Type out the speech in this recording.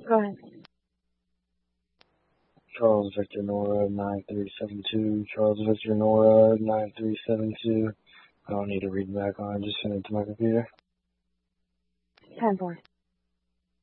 Go ahead. Charles Victor Nora 9372. Charles Victor Nora 9372. I don't need to read back on. Just send it to my computer. 10-4.